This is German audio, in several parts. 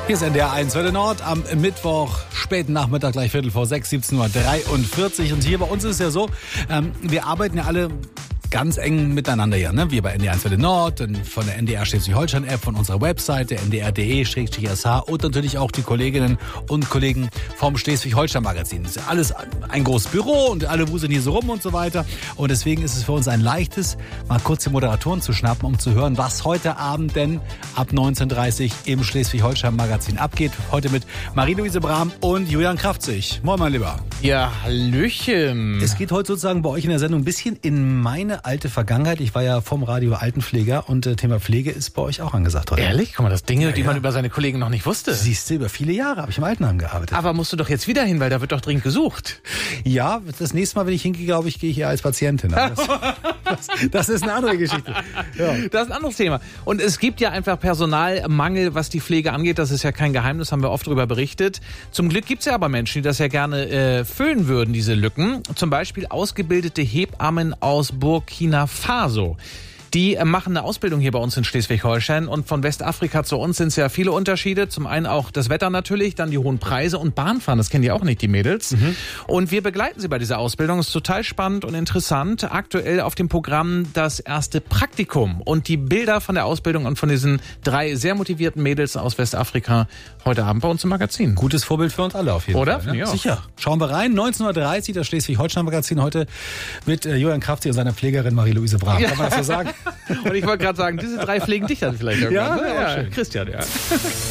Hier ist NDR 1 Welle Nord am Mittwoch, späten Nachmittag, gleich 17:45 Uhr, 17:43 Uhr. Und hier bei uns ist es ja so, wir arbeiten ja alle ganz eng miteinander hier, ne? Wir bei NDR 1 Welle Nord, von der NDR Schleswig-Holstein-App, von unserer Webseite ndr.de/sh und natürlich auch die Kolleginnen und Kollegen vom Schleswig-Holstein-Magazin. Das ist ja alles ein großes Büro und alle wuseln hier so rum und so weiter. Und deswegen ist es für uns ein leichtes, mal kurz die Moderatoren zu schnappen, um zu hören, was heute Abend denn ab 19:30 Uhr im Schleswig-Holstein-Magazin abgeht. Heute mit Marie-Louise Brahm und Julian Kraftzig. Moin, mein Lieber. Ja, Hallöchen. Es geht heute sozusagen bei euch in der Sendung ein bisschen in meine alte Vergangenheit. Ich war ja vom Radio Altenpfleger und Thema Pflege ist bei euch auch angesagt heute. Ehrlich? Guck mal, das Dinge, die man über seine Kollegen noch nicht wusste. Siehst du, über viele Jahre habe ich im Altenheim gearbeitet. Aber musst du doch jetzt wieder hin, weil da wird doch dringend gesucht. Ja, das nächste Mal, wenn ich hingehe, glaube ich, gehe ich hier als Patientin. Das ist eine andere Geschichte. Ja. Das ist ein anderes Thema. Und es gibt ja einfach Personalmangel, was die Pflege angeht. Das ist ja kein Geheimnis, haben wir oft darüber berichtet. Zum Glück gibt es ja aber Menschen, die das ja gerne füllen würden, diese Lücken. Zum Beispiel ausgebildete Hebammen aus Burkina Faso. Die machen eine Ausbildung hier bei uns in Schleswig-Holstein und von Westafrika zu uns sind es ja viele Unterschiede. Zum einen auch das Wetter natürlich, dann die hohen Preise und Bahnfahren, das kennen die auch nicht, die Mädels. Und wir begleiten sie bei dieser Ausbildung. Das ist total spannend und interessant. Aktuell auf dem Programm das erste Praktikum und die Bilder von der Ausbildung und von diesen 3 sehr motivierten Mädels aus Westafrika heute Abend bei uns im Magazin. Gutes Vorbild für uns alle auf jeden Fall. Oder? Ne? Ja. Sicher. Schauen wir rein. 19:30 Uhr, das Schleswig-Holstein-Magazin heute mit Julian Kraftzig und seiner Pflegerin Marie-Louise Brahm. Kann man das so sagen? Und ich wollte gerade sagen, diese 3 pflegen dich dann vielleicht irgendwann. Ja, schön. Christian, ja.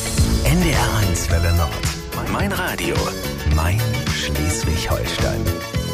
NDR 1 Welle Nord. Mein Radio. Mein Schleswig-Holstein.